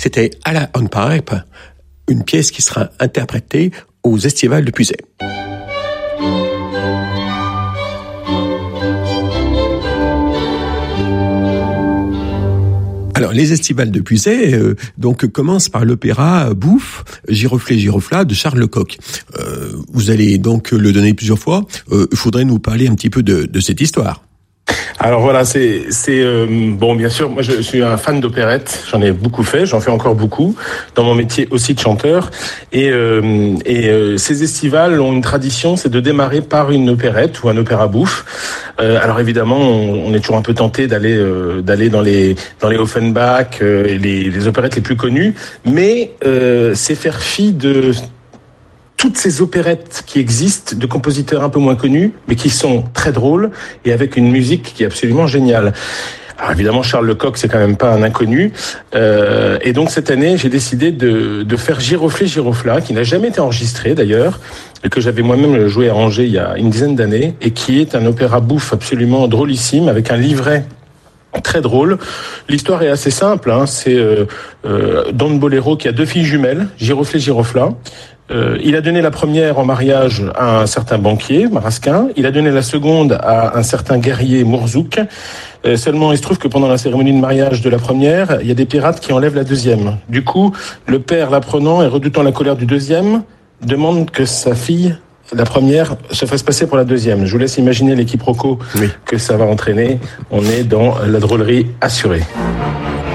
c'était à la Hornpipe, une pièce qui sera interprétée aux Estivales de Puiset. Alors, les Estivales de Puiset donc commencent par l'opéra Bouffe, Giroflée, Girofla de Charles Lecoq. Vous allez donc le donner plusieurs fois. Il faudrait nous parler un petit peu de cette histoire. Alors voilà, c'est bon, bien sûr, moi je suis un fan d'opérette, j'en ai beaucoup fait, j'en fais encore beaucoup dans mon métier aussi de chanteur, et ces estivales ont une tradition, c'est de démarrer par une opérette ou un opéra bouffe. Alors évidemment, on est toujours un peu tenté d'aller dans les Offenbach, les opérettes les plus connues, mais c'est faire fi de toutes ces opérettes qui existent, de compositeurs un peu moins connus, mais qui sont très drôles et avec une musique qui est absolument géniale. Alors évidemment, Charles Lecoq, c'est quand même pas un inconnu. Et donc cette année, j'ai décidé de faire Giroflée, Girofla, qui n'a jamais été enregistré d'ailleurs, et que j'avais moi-même joué à Angers il y a une dizaine d'années, et qui est un opéra bouffe absolument drôlissime, avec un livret très drôle. L'histoire est assez simple, hein. C'est Don Bolero qui a 2 filles jumelles, Giroflée, Girofla. Il a donné la première en mariage à un certain banquier, Marasquin. Il a donné la seconde à un certain guerrier, Mourzouk. Seulement, il se trouve que pendant la cérémonie de mariage de la première, il y a des pirates qui enlèvent la deuxième. Du coup, le père, l'apprenant et redoutant la colère du deuxième, demande que sa fille, la première, se fasse passer pour la deuxième. Je vous laisse imaginer les quiproquos que ça va entraîner. On est dans la drôlerie assurée.